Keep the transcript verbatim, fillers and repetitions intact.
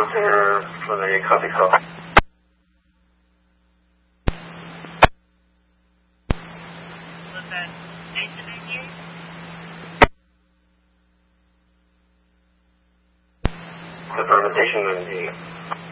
Center, preliminary copy call. Was that Jason in here? Confirm station and the